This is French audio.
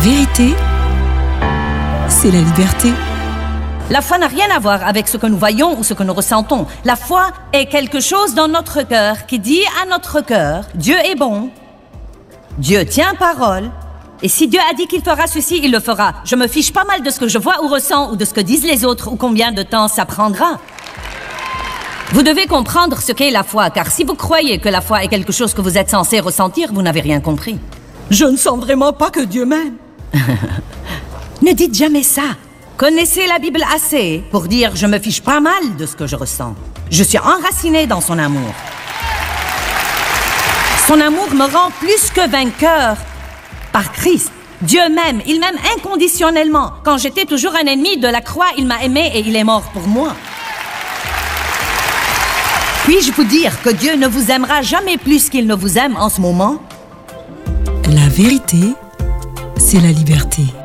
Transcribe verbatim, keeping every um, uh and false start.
vérité, c'est la liberté. La foi n'a rien à voir avec ce que nous voyons ou ce que nous ressentons. La foi est quelque chose dans notre cœur qui dit à notre cœur, Dieu est bon, Dieu tient parole, et si Dieu a dit qu'il fera ceci, il le fera. Je me fiche pas mal de ce que je vois ou ressens ou de ce que disent les autres ou combien de temps ça prendra. Vous devez comprendre ce qu'est la foi, car si vous croyez que la foi est quelque chose que vous êtes censé ressentir, vous n'avez rien compris. Je ne sens vraiment pas que Dieu m'aime. Ne dites jamais ça. Connaissez la Bible assez pour dire « je me fiche pas mal de ce que je ressens. Je suis enraciné dans son amour. Son amour me rend plus que vainqueur par Christ. Dieu m'aime, il m'aime inconditionnellement. Quand j'étais toujours un ennemi de la croix, il m'a aimé et il est mort pour moi. Puis-je vous dire que Dieu ne vous aimera jamais plus qu'il ne vous aime en ce moment? La vérité, c'est la liberté.